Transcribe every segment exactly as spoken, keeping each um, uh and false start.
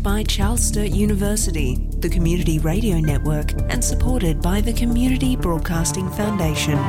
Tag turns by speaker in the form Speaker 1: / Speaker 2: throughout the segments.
Speaker 1: by Charles Sturt University, the Community Radio Network, and supported by the Community Broadcasting Foundation.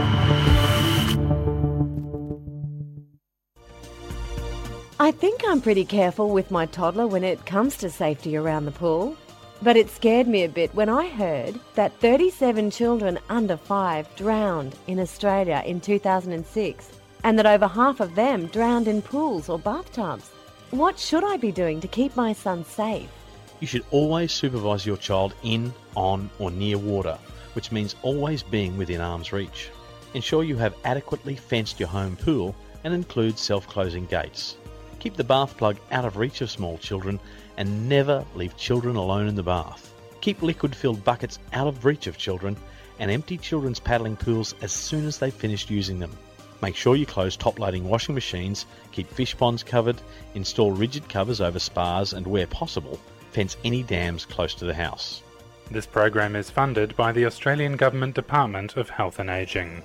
Speaker 2: I think I'm pretty careful with my toddler when it comes to safety around the pool. But it scared me a bit when I heard that thirty-seven children under five drowned in Australia in two thousand six, and that over half of them drowned in pools or bathtubs. What should I be doing to keep my son safe?
Speaker 3: You should always supervise your child in, on or near water, which means always being within arm's reach. Ensure you have adequately fenced your home pool and include self-closing gates. Keep the bath plug out of reach of small children and never leave children alone in the bath. Keep liquid-filled buckets out of reach of children and empty children's paddling pools as soon as they've finished using them. Make sure you close top-loading washing machines, keep fish ponds covered, install rigid covers over spas and, where possible, fence any dams close to the house.
Speaker 4: This program is funded by the Australian Government Department of Health and Ageing.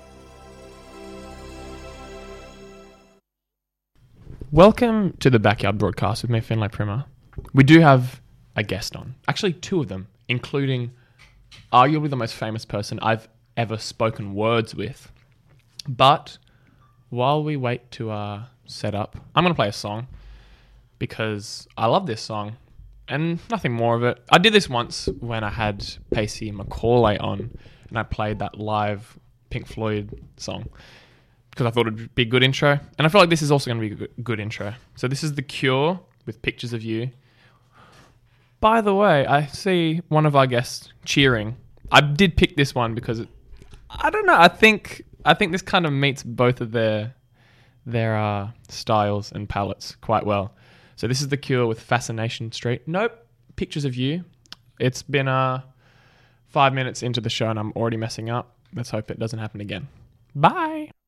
Speaker 5: Welcome to the Backyard Broadcast with me, Finlay Primer. We do have a guest on, actually two of them, including arguably the most famous person I've ever spoken words with. But while we wait to uh, set up, I'm going to play a song because I love this song and nothing more of it. I did this once when I had Pacey Macaulay on and I played that live Pink Floyd song because I thought it would be a good intro. And I feel like this is also going to be a good, good intro. So this is The Cure with Pictures of You. By the way, I see one of our guests cheering. I did pick this one because it, I don't know. I think I think this kind of meets both of their their uh, styles and palettes quite well. So this is The Cure with Fascination Street. Nope, Pictures of You. It's been uh, five minutes into the show and I'm already messing up. Let's hope it doesn't happen again. Bye.